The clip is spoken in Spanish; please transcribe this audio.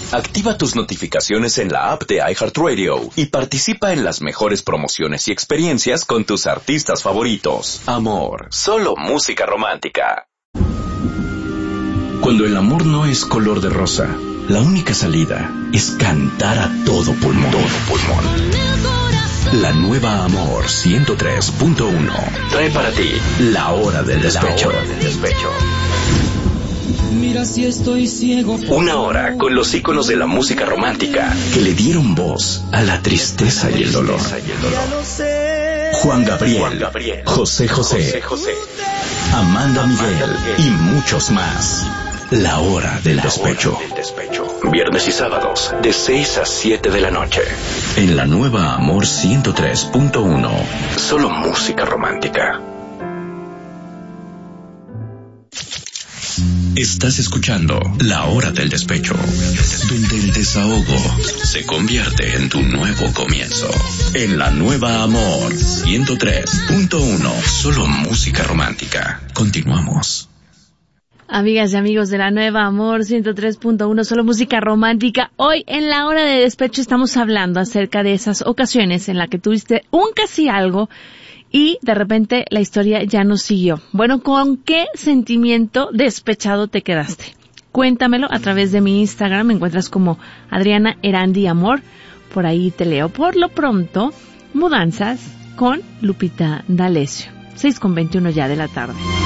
Activa tus notificaciones en la app de iHeartRadio y participa en las mejores promociones y experiencias con tus artistas favoritos. Amor, solo música romántica. Cuando el amor no es color de rosa, la única salida es cantar a todo pulmón. La nueva Amor 103.1 trae para ti La Hora del Despecho. Mira si estoy ciego. Una hora con los íconos de la música romántica que le dieron voz a la tristeza y el dolor. Juan Gabriel, José José, Amanda Miguel y muchos más. La Hora del Despecho. Viernes y sábados de 6 a 7 de la noche. En la nueva Amor 103.1. Solo música romántica. Estás escuchando La Hora del Despecho, donde el desahogo se convierte en tu nuevo comienzo. En la nueva Amor 103.1. Solo música romántica. Continuamos. Amigas y amigos de la nueva Amor 103.1, solo música romántica. Hoy en la Hora de Despecho estamos hablando acerca de esas ocasiones en las que tuviste un casi algo y de repente la historia ya no siguió. Bueno, ¿con qué sentimiento despechado te quedaste? Cuéntamelo a través de mi Instagram, me encuentras como Adriana Erandi Amor, por ahí te leo. Por lo pronto, mudanzas con Lupita D'Alessio, 6:21 ya de la tarde.